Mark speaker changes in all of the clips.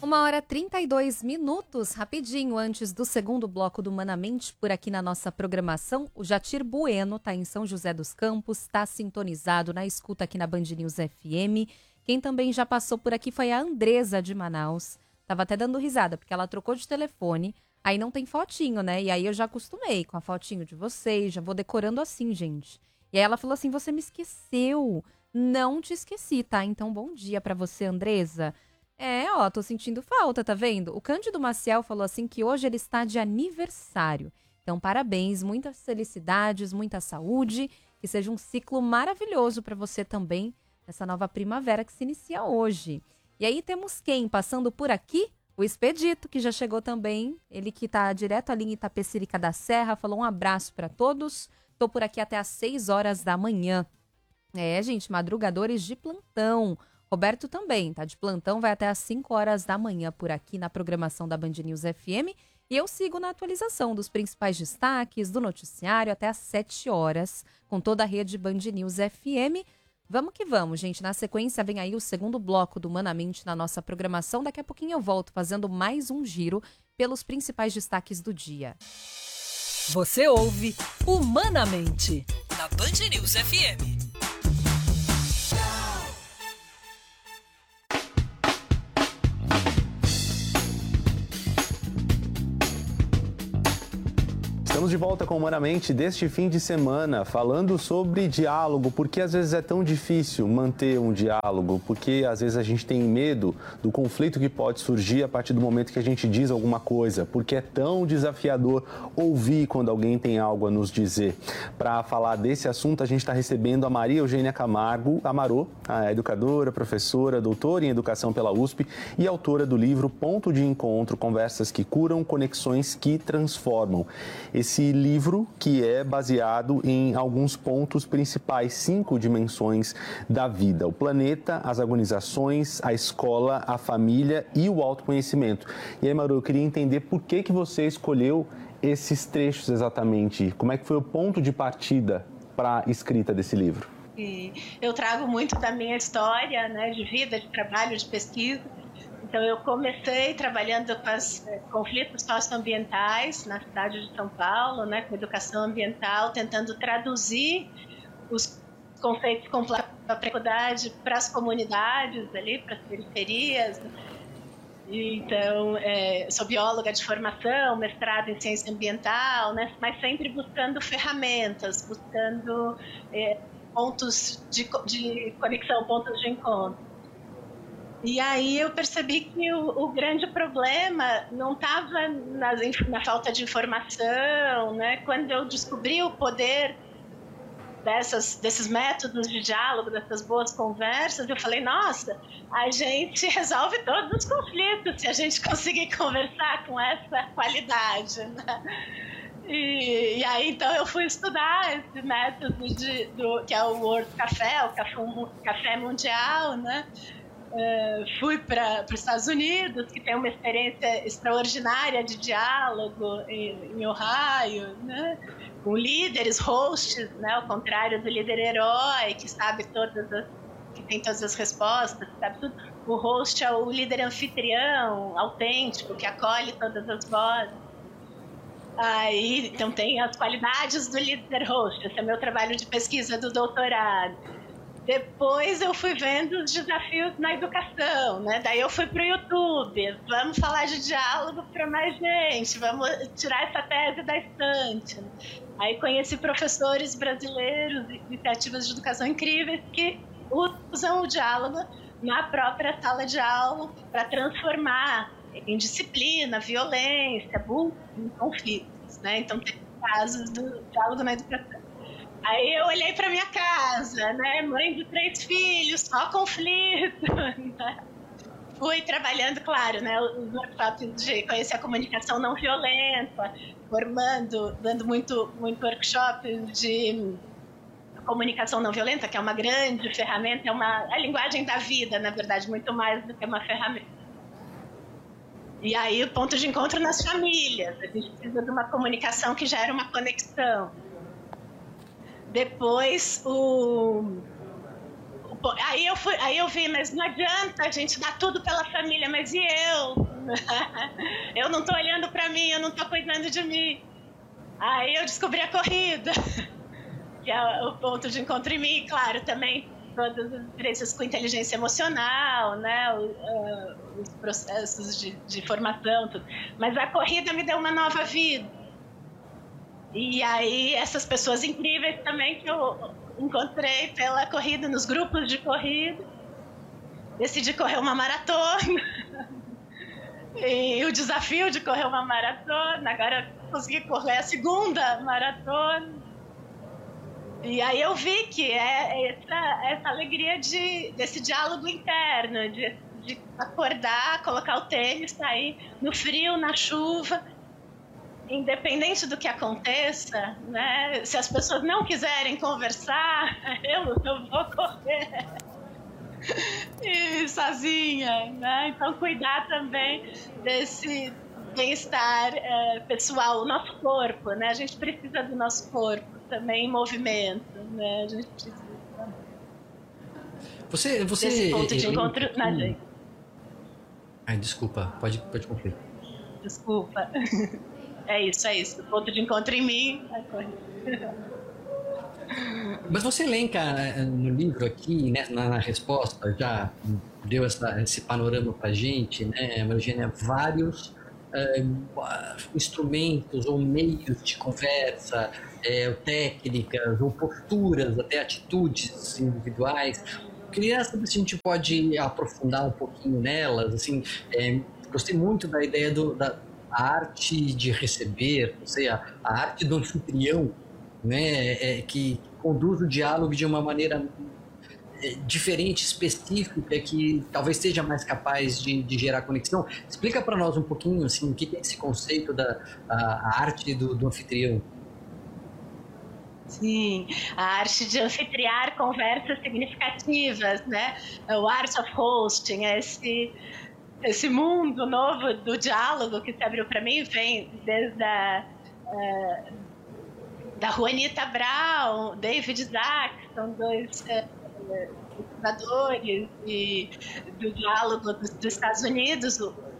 Speaker 1: 1h32, rapidinho antes do segundo bloco do Humanamente, por aqui na nossa programação. O Jatir Bueno está em São José dos Campos, está sintonizado na escuta aqui na Band News FM. Quem também já passou por aqui foi a Andresa de Manaus. Tava até dando risada, porque ela trocou de telefone, aí não tem fotinho, né? E aí eu já acostumei com a fotinho de vocês, já vou decorando assim, gente. E aí ela falou assim, você me esqueceu. Não te esqueci, tá? Então bom dia pra você, Andresa. Tô sentindo falta, tá vendo? O Cândido Maciel falou assim que hoje ele está de aniversário. Então, parabéns, muitas felicidades, muita saúde, que seja um ciclo maravilhoso para você também, nessa nova primavera que se inicia hoje. E aí temos quem passando por aqui? O Expedito, que já chegou também, ele que tá direto ali em Itapecerica da Serra, falou um abraço para todos. Tô por aqui até às 6 horas da manhã. Gente, madrugadores de plantão. Roberto também, tá de plantão, vai até às 5 horas da manhã por aqui na programação da Band News FM. E eu sigo na atualização dos principais destaques do noticiário até às 7 horas, com toda a rede Band News FM. Vamos que vamos, gente. Na sequência vem aí o segundo bloco do Humanamente na nossa programação. Daqui a pouquinho eu volto fazendo mais um giro pelos principais destaques do dia.
Speaker 2: Você ouve Humanamente na Band News FM.
Speaker 3: Estamos de volta com Humanamente deste fim de semana, falando sobre diálogo, porque às vezes é tão difícil manter um diálogo, porque às vezes a gente tem medo do conflito que pode surgir a partir do momento que a gente diz alguma coisa, porque é tão desafiador ouvir quando alguém tem algo a nos dizer. Para falar desse assunto, a gente está recebendo a Maria Eugênia Camargo Amarô, a educadora, professora, doutora em educação pela USP e autora do livro Ponto de Encontro, Conversas que Curam, Conexões que Transformam. Esse livro que é baseado em alguns pontos principais, 5 dimensões da vida: o planeta, as agonizações, a escola, a família e o autoconhecimento. E aí, Maru, eu queria entender por que você escolheu esses trechos exatamente. Como é que foi o ponto de partida para a escrita desse livro?
Speaker 4: Eu trago muito da minha história, né, de vida, de trabalho, de pesquisa. Então, eu comecei trabalhando com os conflitos socioambientais na cidade de São Paulo, né, com educação ambiental, tentando traduzir os conceitos complexos da faculdade para as comunidades ali, para as periferias. Então, sou bióloga de formação, mestrado em ciência ambiental, né, mas sempre buscando ferramentas, buscando pontos de conexão, pontos de encontro. E aí eu percebi que o grande problema não estava na falta de informação, né? Quando eu descobri o poder desses métodos de diálogo, dessas boas conversas, eu falei, nossa, a gente resolve todos os conflitos se a gente conseguir conversar com essa qualidade, né? E aí, então, eu fui estudar esse método que é o World Café, o Café Mundial, né? Fui para os Estados Unidos, que tem uma experiência extraordinária de diálogo em Ohio, né? Com líderes, hosts, né? Ao contrário do líder herói, que sabe que tem todas as respostas, sabe tudo. O host é o líder anfitrião, autêntico, que acolhe todas as vozes. Aí, então, tem as qualidades do líder host. Esse é meu trabalho de pesquisa do doutorado. Depois eu fui vendo os desafios na educação, né? Daí eu fui para o YouTube, vamos falar de diálogo para mais gente, vamos tirar essa tese da estante. Aí conheci professores brasileiros, iniciativas de educação incríveis que usam o diálogo na própria sala de aula para transformar em disciplina, violência, bullying, conflitos, né? Então tem casos do diálogo na educação. Aí eu olhei para minha casa, né? Mãe de 3 filhos, só conflito. Né? Fui trabalhando, claro, né? Os workshops de conhecer a comunicação não violenta, dando muito workshop de comunicação não violenta, que é uma grande ferramenta, é a linguagem da vida, na verdade, muito mais do que uma ferramenta. E aí o ponto de encontro nas famílias. A gente precisa de uma comunicação que gera uma conexão. Depois, o Aí eu vi, mas não adianta, a gente dá tudo pela família, mas e eu? Eu não tô olhando para mim, eu não tô cuidando de mim. Aí eu descobri a corrida, que é o ponto de encontro em mim, claro, também todas as experiências com inteligência emocional, né, os processos de formação, tudo. Mas a corrida me deu uma nova vida. E aí essas pessoas incríveis também que eu encontrei pela corrida, nos grupos de corrida, decidi correr uma maratona. E o desafio de correr uma maratona, agora consegui correr a segunda maratona. E aí eu vi que é essa alegria desse diálogo interno, de acordar, colocar o tênis, sair no frio, na chuva, independente do que aconteça, né? Se as pessoas não quiserem conversar, eu vou correr e sozinha, né? Então cuidar também desse bem-estar pessoal, o nosso corpo, né? A gente precisa do nosso corpo também em movimento, né? A gente precisa desse ponto de encontro na gente.
Speaker 5: Ai, desculpa, pode concluir.
Speaker 4: Desculpa. É isso. O ponto de encontro em mim.
Speaker 5: Mas você elenca no livro aqui, né, na resposta, já deu esse panorama para a gente, né, Marigênia, vários instrumentos ou meios de conversa, técnicas ou posturas, até atitudes individuais. Queria saber se a gente pode aprofundar um pouquinho nelas. Assim, gostei muito da ideia da arte de receber, ou seja, a arte do anfitrião, né, que conduz o diálogo de uma maneira diferente, específica, que talvez seja mais capaz de gerar conexão. Explica para nós um pouquinho assim, o que é esse conceito da arte do anfitrião.
Speaker 4: Sim, a arte de anfitriar conversas significativas, né? O art of hosting, esse mundo novo do diálogo que se abriu para mim, vem desde da Juanita Brown, David Sacks, são dois fundadores do diálogo dos Estados Unidos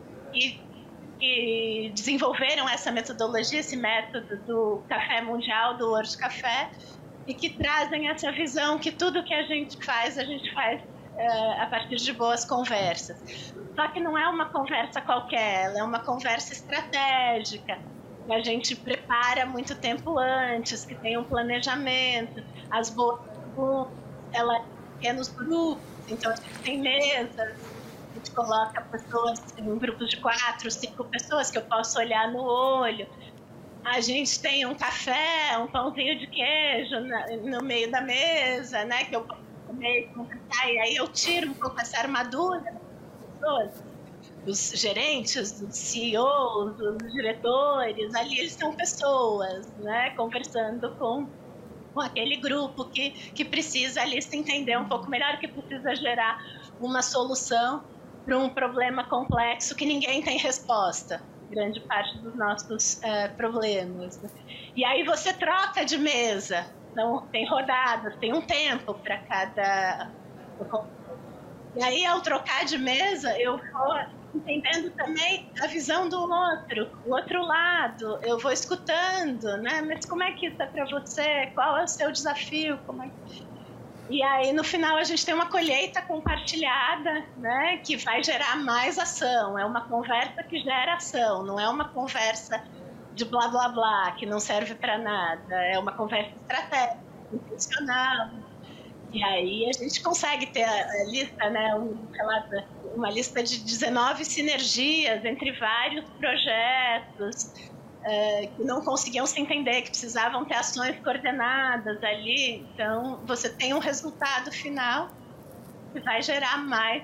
Speaker 4: e desenvolveram essa metodologia, esse método do café mundial, do World Café, e que trazem essa visão que tudo que a gente faz a partir de boas conversas. Só que não é uma conversa qualquer, ela é uma conversa estratégica, que a gente prepara muito tempo antes, que tem um planejamento, as boas ela é pequenos grupos, então a gente tem mesas, a gente coloca pessoas em grupos de 4, 5 pessoas que eu posso olhar no olho. A gente tem um café, um pãozinho de queijo no meio da mesa, né, que eu posso comer e conversar, e aí eu tiro um pouco essa armadura das pessoas, dos gerentes, dos CEOs, dos diretores. Ali eles são pessoas, né, conversando com aquele grupo que precisa ali se entender um pouco melhor, que precisa gerar uma solução para um problema complexo que ninguém tem resposta, grande parte dos nossos problemas. E aí você troca de mesa, então tem rodadas, tem um tempo para cada... E aí, ao trocar de mesa, eu vou entendendo também a visão do outro, o outro lado, eu vou escutando, né? Mas como é que isso é para você? Qual é o seu desafio? E aí, no final, a gente tem uma colheita compartilhada, né? Que vai gerar mais ação. É uma conversa que gera ação, não é uma conversa de blá, blá, blá, que não serve para nada. É uma conversa estratégica, intencional. E aí a gente consegue ter a lista, né, uma lista de 19 sinergias entre vários projetos que não conseguiam se entender, que precisavam ter ações coordenadas ali. Então, você tem um resultado final que vai gerar mais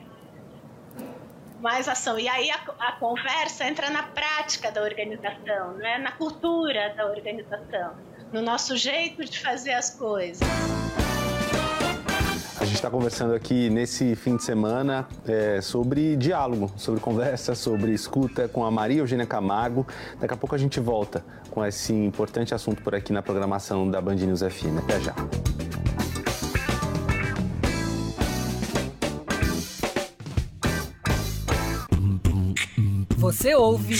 Speaker 4: ação. E aí a conversa entra na prática da organização, né, na cultura da organização, no nosso jeito de fazer as coisas.
Speaker 3: A gente está conversando aqui nesse fim de semana sobre diálogo, sobre conversa, sobre escuta com a Maria Eugênia Camargo. Daqui a pouco a gente volta com esse importante assunto por aqui na programação da Band News FM. Até já.
Speaker 2: Você ouve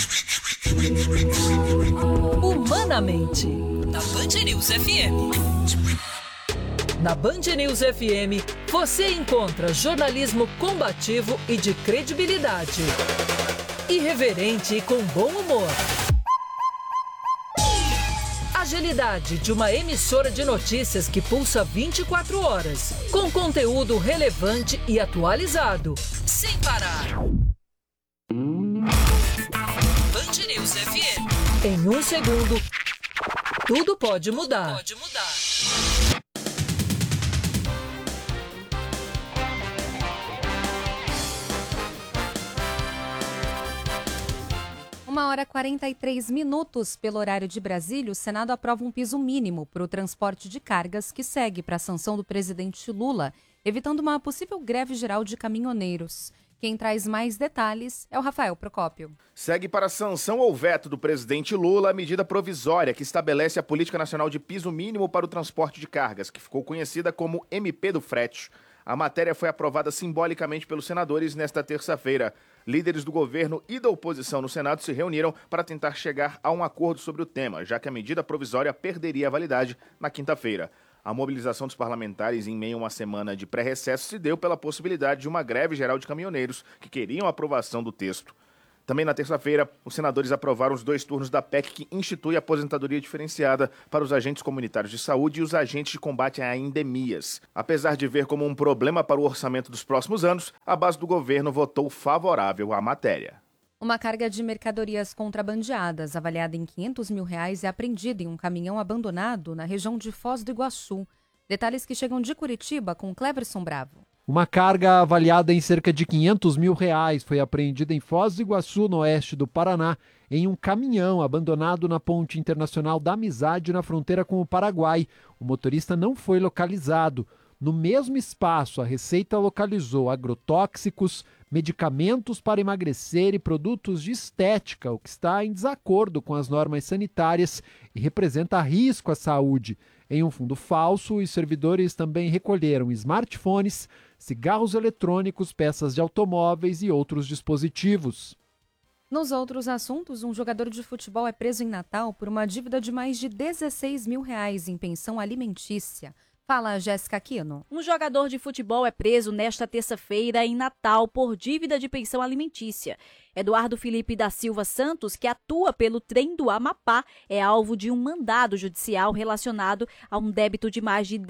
Speaker 2: Humanamente na Band News FM. Na Band News FM, você encontra jornalismo combativo e de credibilidade. Irreverente e com bom humor. Agilidade de uma emissora de notícias que pulsa 24 horas, com conteúdo relevante e atualizado, sem parar. Band News FM. Em um segundo, tudo pode mudar.
Speaker 1: Uma hora e 43 minutos pelo horário de Brasília, o Senado aprova um piso mínimo para o transporte de cargas que segue para a sanção do presidente Lula, evitando uma possível greve geral de caminhoneiros. Quem traz mais detalhes é o Rafael Procópio.
Speaker 6: Segue para a sanção ou veto do presidente Lula a medida provisória que estabelece a Política Nacional de Piso Mínimo para o Transporte de Cargas, que ficou conhecida como MP do Frete. A matéria foi aprovada simbolicamente pelos senadores nesta terça-feira. Líderes do governo e da oposição no Senado se reuniram para tentar chegar a um acordo sobre o tema, já que a medida provisória perderia a validade na quinta-feira. A mobilização dos parlamentares em meio a uma semana de pré-recesso se deu pela possibilidade de uma greve geral de caminhoneiros que queriam a aprovação do texto. Também na terça-feira, os senadores aprovaram os 2 turnos da PEC que institui a aposentadoria diferenciada para os agentes comunitários de saúde e os agentes de combate a endemias. Apesar de ver como um problema para o orçamento dos próximos anos, a base do governo votou favorável à matéria.
Speaker 1: Uma carga de mercadorias contrabandeadas, avaliada em R$500 mil, é apreendida em um caminhão abandonado na região de Foz do Iguaçu. Detalhes que chegam de Curitiba com Cleverson Bravo.
Speaker 7: Uma carga avaliada em cerca de R$500 mil foi apreendida em Foz do Iguaçu, no oeste do Paraná, em um caminhão abandonado na Ponte Internacional da Amizade, na fronteira com o Paraguai. O motorista não foi localizado. No mesmo espaço, a Receita localizou agrotóxicos, medicamentos para emagrecer e produtos de estética, o que está em desacordo com as normas sanitárias e representa risco à saúde. Em um fundo falso, os servidores também recolheram smartphones, cigarros eletrônicos, peças de automóveis e outros dispositivos.
Speaker 1: Nos outros assuntos, um jogador de futebol é preso em Natal por uma dívida de mais de R$16 mil em pensão alimentícia. Fala, Jéssica Aquino.
Speaker 8: Um jogador de futebol é preso nesta terça-feira em Natal por dívida de pensão alimentícia. Eduardo Felipe da Silva Santos, que atua pelo Trem do Amapá, é alvo de um mandado judicial relacionado a um débito de mais de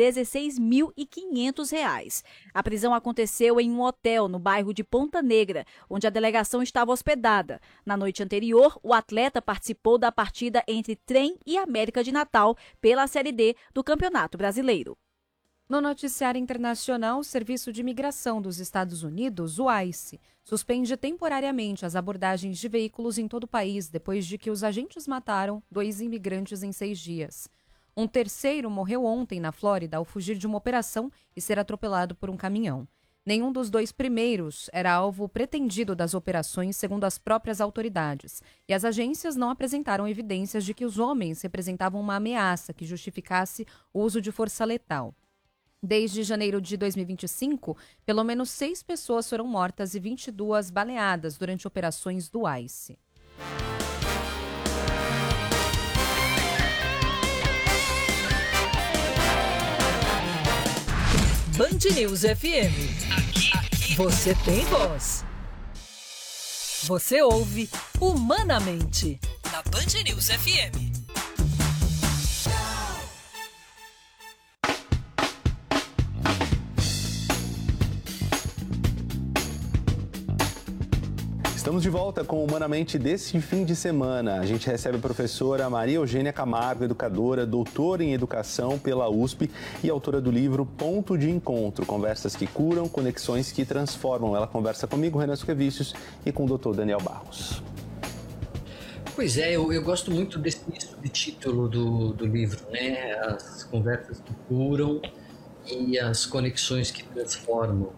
Speaker 8: R$16.500. A prisão aconteceu em um hotel no bairro de Ponta Negra, onde a delegação estava hospedada. Na noite anterior, o atleta participou da partida entre Trem e América de Natal pela Série D do Campeonato Brasileiro.
Speaker 1: No noticiário internacional, o Serviço de Imigração dos Estados Unidos, o ICE, suspende temporariamente as abordagens de veículos em todo o país depois de que os agentes mataram 2 imigrantes em 6 dias. Um terceiro morreu ontem na Flórida ao fugir de uma operação e ser atropelado por um caminhão. Nenhum dos 2 primeiros era alvo pretendido das operações, segundo as próprias autoridades, e as agências não apresentaram evidências de que os homens representavam uma ameaça que justificasse o uso de força letal. Desde janeiro de 2025, pelo menos 6 pessoas foram mortas e 22 baleadas durante operações do ICE.
Speaker 2: Band News FM. Aqui você tem voz. Você ouve Humanamente na Band News FM.
Speaker 3: Estamos de volta com o Humanamente desse fim de semana. A gente recebe a professora Maria Eugênia Camargo, educadora, doutora em educação pela USP e autora do livro Ponto de Encontro, conversas que curam, conexões que transformam. Ela conversa comigo, Renan Suquevicius, e com o doutor Daniel Barros.
Speaker 5: Pois é, eu gosto muito desse subtítulo do livro, né? As conversas que curam e as conexões que transformam.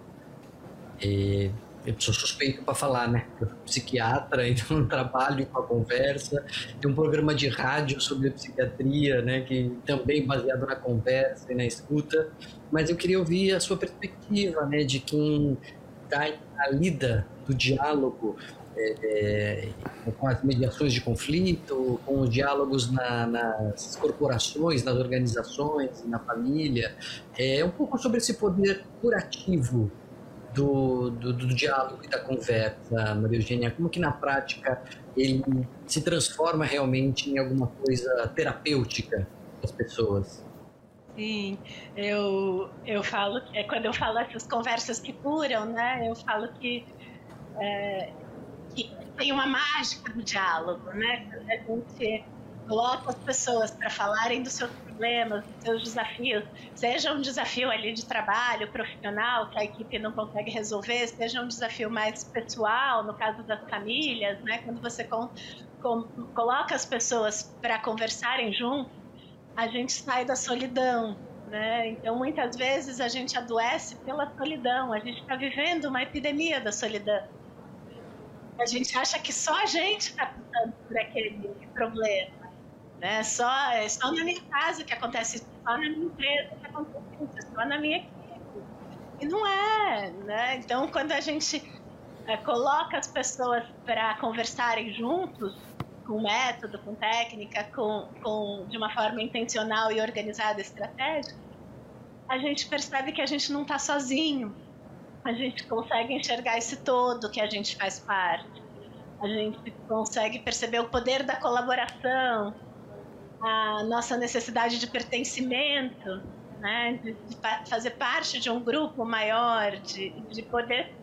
Speaker 5: Eu sou suspeito para falar, né? Eu sou psiquiatra, então trabalho com a conversa. Tem um programa de rádio sobre a psiquiatria, né? Que também baseado na conversa e na escuta. Mas eu queria ouvir a sua perspectiva, né? De quem está na lida do diálogo com as mediações de conflito, com os diálogos nas corporações, nas organizações, na família. Um pouco sobre esse poder curativo do diálogo e da conversa, Maria Eugênia. Como que na prática ele se transforma realmente em alguma coisa terapêutica das pessoas?
Speaker 4: Sim, eu falo, quando eu falo essas conversas que curam, né, eu falo que tem uma mágica no diálogo, né, quando a gente coloca as pessoas para falarem dos seus problemas, dos seus desafios, seja um desafio ali de trabalho, profissional, que a equipe não consegue resolver, seja um desafio mais pessoal, no caso das famílias, né, quando você coloca as pessoas para conversarem juntos, a gente sai da solidão, né? Então, muitas vezes a gente adoece pela solidão, a gente está vivendo uma epidemia da solidão. A gente acha que só a gente está passando por aquele problema, né? Só na minha casa que acontece isso, só na minha empresa que acontece isso, só na minha equipe. E não é, né? Então, quando a gente coloca as pessoas para conversarem juntos, com método, com técnica, de uma forma intencional e organizada, estratégica, a gente percebe que a gente não está sozinho. A gente consegue enxergar esse todo que a gente faz parte. A gente consegue perceber o poder da colaboração, a nossa necessidade de pertencimento, né? De fazer parte de um grupo maior, de poder